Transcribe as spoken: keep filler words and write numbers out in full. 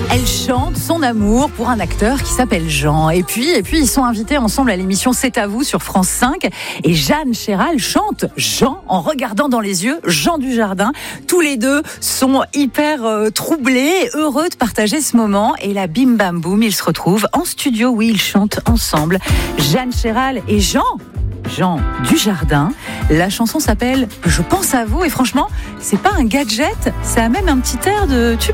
Elle chante son amour pour un acteur qui s'appelle Jean. Et puis, et puis, ils sont invités ensemble à l'émission C'est à vous sur France cinq. Et Jeanne Chéral chante Jean en regardant dans les yeux Jean Dujardin. Tous les deux sont hyper euh, troublés, heureux de partager ce moment. Et là, bim bam boum, ils se retrouvent en studio. Oui, ils chantent ensemble. Jeanne Chéral et Jean. Jean Dujardin. La chanson s'appelle Je pense à vous. Et franchement, c'est pas un gadget, ça a même un petit air de tube